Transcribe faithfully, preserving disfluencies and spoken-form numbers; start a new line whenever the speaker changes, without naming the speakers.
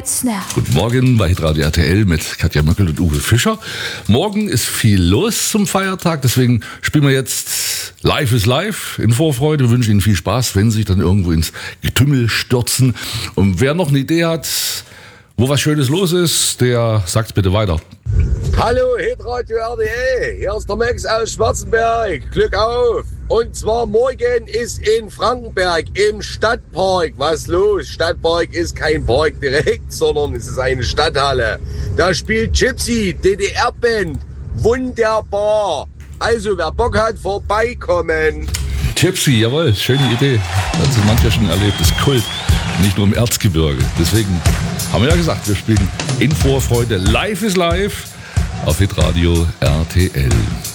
starts now.
Guten Morgen bei Hitradio R T L mit Katja Möckel und Uwe Fischer. Morgen ist viel los zum Feiertag, deswegen spielen wir jetzt Live is Live in Vorfreude. Wir wünschen Ihnen viel Spaß, wenn Sie sich dann irgendwo ins Getümmel stürzen. Und wer noch eine Idee hat, wo was Schönes los ist, der sagt's bitte weiter.
Hallo Hitradio R T L, hier ist der Max aus Schwarzenberg. Glück auf! Und zwar morgen ist in Frankenberg im Stadtpark was los. Stadtpark ist kein Park direkt, sondern es ist eine Stadthalle. Da spielt Gypsy, D D R-Band. Wunderbar. Also wer Bock hat, vorbeikommen.
Gypsy, jawohl, schöne Idee. Das hat mancher schon erlebt, das ist Kult. Nicht nur im Erzgebirge. Deswegen haben wir ja gesagt, wir spielen in Vorfreude Live is Live auf Hitradio R T L.